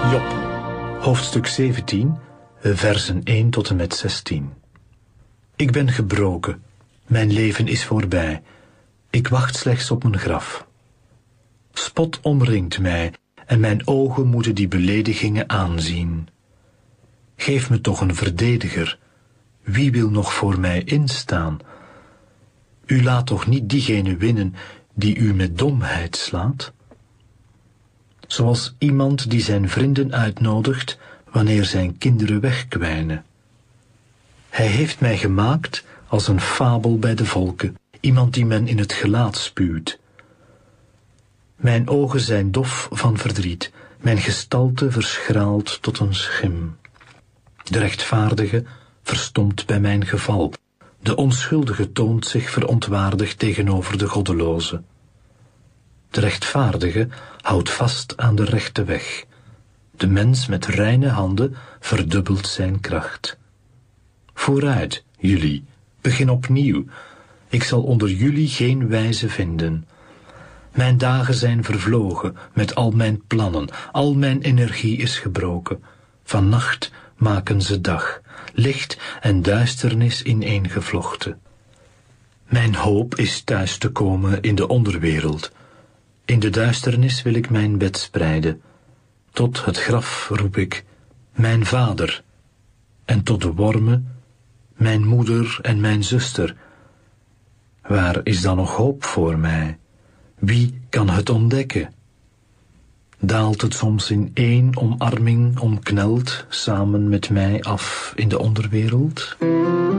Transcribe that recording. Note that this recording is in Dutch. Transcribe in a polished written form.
Job, hoofdstuk 17, versen 1 tot en met 16. Ik ben gebroken, mijn leven is voorbij, ik wacht slechts op mijn graf. Spot omringt mij en mijn ogen moeten die beledigingen aanzien. Geef me toch een verdediger, wie wil nog voor mij instaan? U laat toch niet diegene winnen die u met domheid slaat? Zoals iemand die zijn vrienden uitnodigt wanneer zijn kinderen wegkwijnen. Hij heeft mij gemaakt als een fabel bij de volken, iemand die men in het gelaat spuwt. Mijn ogen zijn dof van verdriet, mijn gestalte verschraalt tot een schim. De rechtvaardige verstomt bij mijn geval, de onschuldige toont zich verontwaardigd tegenover de goddeloze. De rechtvaardige houdt vast aan de rechte weg. De mens met reine handen verdubbelt zijn kracht. Vooruit, jullie, begin opnieuw. Ik zal onder jullie geen wijze vinden. Mijn dagen zijn vervlogen met al mijn plannen, al mijn energie is gebroken. Van nacht maken ze dag, licht en duisternis ineengevlochten. Mijn hoop is thuis te komen in de onderwereld. In de duisternis wil ik mijn bed spreiden. Tot het graf roep ik, mijn vader. En tot de wormen, mijn moeder en mijn zuster. Waar is dan nog hoop voor mij? Wie kan het ontdekken? Daalt het soms in één omarming omkneld samen met mij af in de onderwereld?